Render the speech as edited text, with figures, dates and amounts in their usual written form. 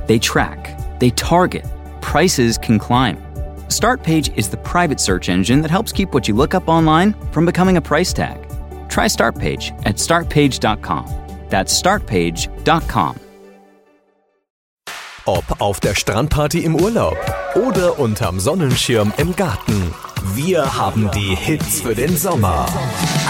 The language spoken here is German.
They track, they target, prices can climb. Startpage is the private search engine that helps keep what you look up online from becoming a price tag. Try Startpage at startpage.com. That's startpage.com. Ob auf der Strandparty im Urlaub oder unterm Sonnenschirm im Garten. Wir haben die Hits für den Sommer.